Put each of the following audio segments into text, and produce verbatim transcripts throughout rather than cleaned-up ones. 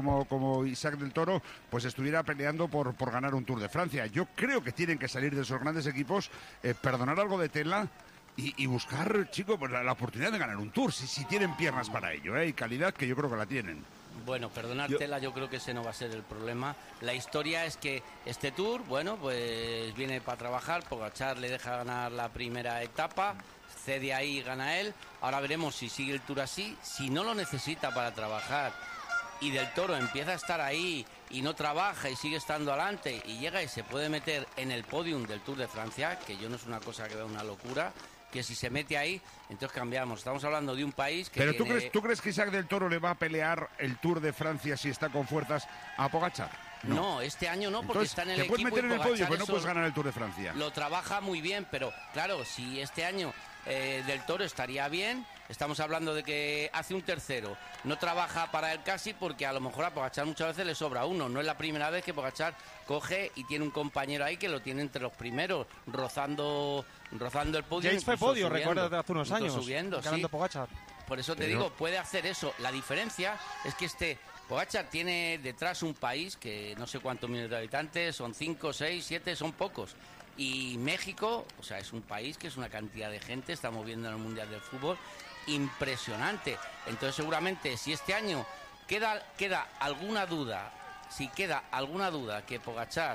Como, como Isaac del Toro, pues estuviera peleando por, por ganar un Tour de Francia. Yo creo que tienen que salir de esos grandes equipos, eh, perdonar algo de tela y, y buscar, chico, pues la, la oportunidad de ganar un Tour, si, si tienen piernas para ello, ¿eh? Y calidad, que yo creo que la tienen. Bueno, perdonártela, yo... yo creo que ese no va a ser el problema. La historia es que este Tour, bueno, pues viene para trabajar, Pogačar le deja ganar la primera etapa, cede ahí y gana él. Ahora veremos si sigue el Tour así, si no lo necesita para trabajar y Del Toro empieza a estar ahí y no trabaja y sigue estando adelante y llega y se puede meter en el podium del Tour de Francia, que yo no es una cosa que vea una locura, que si se mete ahí, entonces cambiamos. Estamos hablando de un país que Pero tiene... ¿tú crees, ¿tú crees que Isaac del Toro le va a pelear el Tour de Francia si está con fuerzas a Pogačar? No, no este año no, porque entonces, está en el te equipo. Puedes meter en el podio, pero no eso puedes ganar el Tour de Francia. Lo trabaja muy bien, pero claro, si este año eh, Del Toro estaría bien, estamos hablando de que hace un tercero, no trabaja para él casi, porque a lo mejor a Pogačar muchas veces le sobra uno. No es la primera vez que Pogačar coge y tiene un compañero ahí que lo tiene entre los primeros, rozando rozando el podio. James fue podio, recuerda de hace unos años, subiendo, ganando sí. Pogačar. Por eso te Pero... digo, puede hacer eso. La diferencia es que este Pogačar tiene detrás un país que no sé cuántos millones de habitantes, son cinco, seis, siete, son pocos. Y México, o sea, es un país que es una cantidad de gente, estamos viendo en el Mundial del Fútbol, impresionante. Entonces seguramente si este año queda, queda alguna duda, si queda alguna duda que Pogačar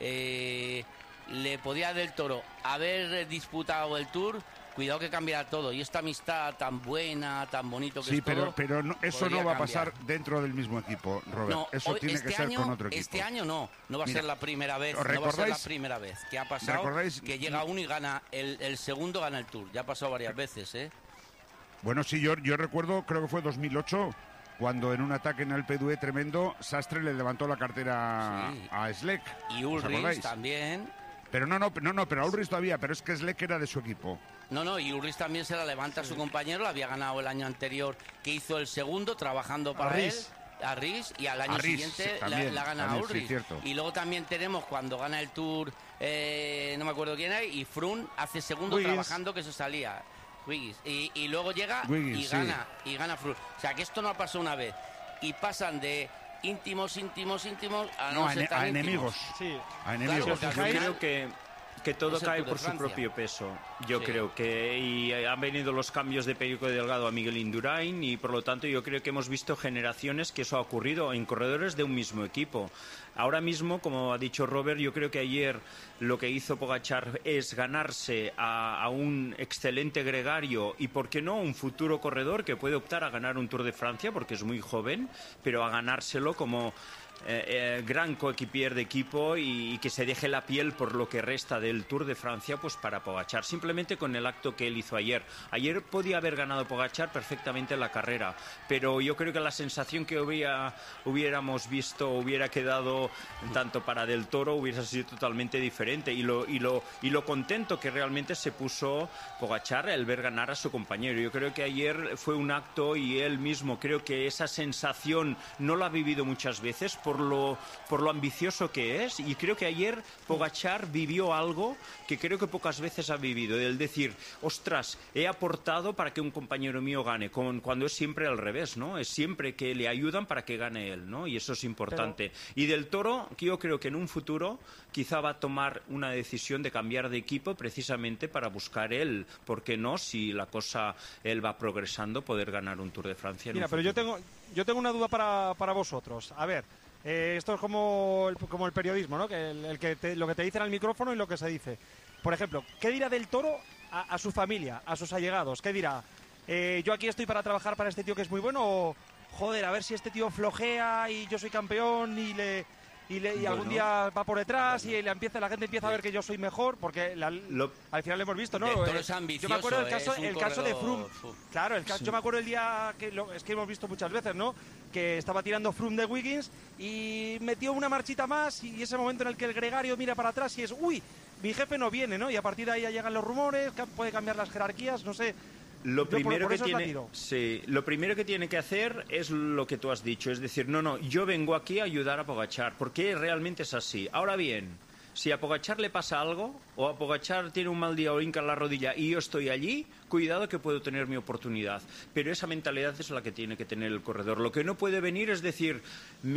eh, le podía Del Toro haber disputado el Tour, cuidado que cambiará todo. Y esta amistad tan buena, tan bonito que sí, es pero, todo, pero no, eso no va a cambiar. pasar dentro del mismo equipo, Robert. No, eso hoy, tiene este que ser año, con otro equipo. Este año no, no va a Mira, ser la primera vez, no va a ser la primera vez que ha pasado ¿recordáis? que llega uno y gana, el, el segundo gana el Tour. Ya ha pasado varias veces, ¿eh? Bueno, sí, yo, yo recuerdo, creo que fue dos mil ocho, cuando en un ataque en Alpe d'Huez tremendo, Sastre le levantó la cartera sí. a Schleck. Y Ulrich también. Pero no, no, no, no, pero a Ulrich todavía, pero es que Schleck era de su equipo. No, no, y Ulrich también se la levanta a su compañero, la había ganado el año anterior, que hizo el segundo trabajando para a él, a Ries, y al año a Ries, siguiente sí, también, la, la gana también, a Ulrich. Sí, cierto. Y luego también tenemos cuando gana el Tour, eh, no me acuerdo quién hay, y Froome hace segundo Wiggins. Trabajando que se salía. Wiggins. Y, y luego llega Wiggins, y gana, sí. y gana Froome. O sea, que esto no ha pasado una vez. Y pasan de íntimos, íntimos, íntimos a no, no a, ser ne tan a íntimos. enemigos. Sí. A enemigos. Claro, yo creo que que todo cae por su propio peso. Yo sí. creo que y han venido los cambios de Perico Delgado a Miguel Indurain y por lo tanto yo creo que hemos visto generaciones que eso ha ocurrido en corredores de un mismo equipo. Ahora mismo, como ha dicho Robert, yo creo que ayer lo que hizo Pogačar es ganarse a, a un excelente gregario y, ¿por qué no?, un futuro corredor que puede optar a ganar un Tour de Francia porque es muy joven, pero a ganárselo como Eh, eh, gran coequipier de equipo y, y que se deje la piel por lo que resta del Tour de Francia pues para Pogačar, simplemente con el acto que él hizo ayer. Ayer podía haber ganado Pogačar perfectamente la carrera, pero yo creo que la sensación que hubiera, hubiéramos visto hubiera quedado tanto para Del Toro hubiera sido totalmente diferente y lo, y lo, y lo contento que realmente se puso Pogačar al ver ganar a su compañero. Yo creo que ayer fue un acto y él mismo creo que esa sensación no la ha vivido muchas veces por lo, por lo ambicioso que es, y creo que ayer Pogačar vivió algo que creo que pocas veces ha vivido, el decir, ostras, he aportado para que un compañero mío gane, con, cuando es siempre al revés, ¿no? Es siempre que le ayudan para que gane él, ¿no? Y eso es importante. Pero... Y Del Toro, que yo creo que en un futuro quizá va a tomar una decisión de cambiar de equipo precisamente para buscar él, ¿por qué no? Si la cosa, él va progresando, poder ganar un Tour de Francia. Mira, pero yo tengo, yo tengo una duda para, para vosotros. A ver, Eh, esto es como el, como el periodismo, ¿no? Que el, el que te, lo que te dicen al micrófono y lo que se dice. Por ejemplo, ¿qué dirá Del Toro a, a su familia, a sus allegados? ¿Qué dirá? Eh, ¿Yo aquí estoy para trabajar para este tío que es muy bueno? O, joder, a ver si este tío flojea y yo soy campeón y le... Y, le, y bueno, algún día va por detrás bueno. y le empieza, la gente empieza a ver que yo soy mejor, porque la, lo, al final lo hemos visto, ¿no? Eh, es ambicioso, yo me acuerdo del caso, eh, el caso de Froome. Uf. Claro, el caso, sí. Yo me acuerdo el día que lo, es que hemos visto muchas veces, ¿no? Que estaba tirando Froome de Wiggins y metió una marchita más y ese momento en el que el gregario mira para atrás y es, uy, mi jefe no viene, ¿no? Y a partir de ahí ya llegan los rumores, puede cambiar las jerarquías, no sé. Lo primero, por, por que tiene, sí, lo primero que tiene que hacer es lo que tú has dicho, es decir, no, no, yo vengo aquí a ayudar a Pogačar, porque realmente es así. Ahora bien, Si a Pogačar le pasa algo, o a Pogačar tiene un mal día o hinca en la rodilla y yo estoy allí, cuidado que puedo tener mi oportunidad. Pero esa mentalidad es la que tiene que tener el corredor. Lo que no puede venir es decir...